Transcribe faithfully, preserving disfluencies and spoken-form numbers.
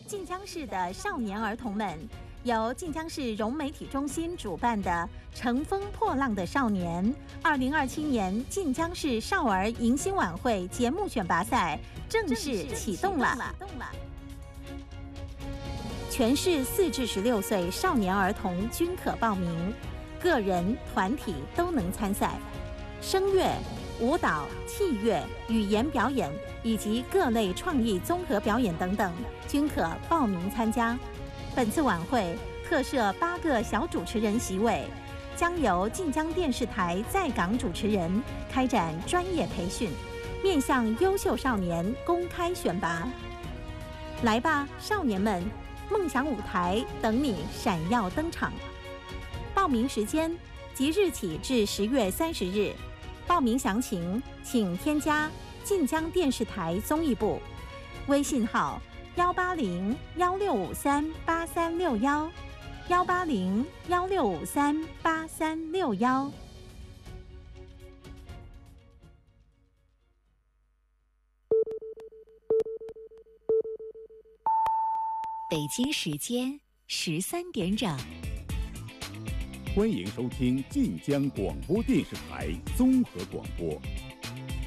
晋江市的少年儿童们，由晋江市融媒体中心主办的“乘风破浪的少年”二零二七年晋江市少儿迎新晚会节目选拔赛正式启动了。全市四至十六岁少年儿童均可报名，个人、团体都能参赛。声乐、舞蹈、器乐、语言表演以及各类创意综合表演等等，均可报名参加。本次晚会特设八个小主持人席位，将由晋江电视台在港主持人开展专业培训，面向优秀少年公开选拔。来吧，少年们！梦想舞台等你闪耀登场。报名时间即日起至十月三十日。报名详情请添加晋江电视台综艺部微信号幺八零幺六五三八三六幺幺八零幺六五三八三六幺。 北京时间十三点整， 欢迎收听晋江广播电视台综合广播。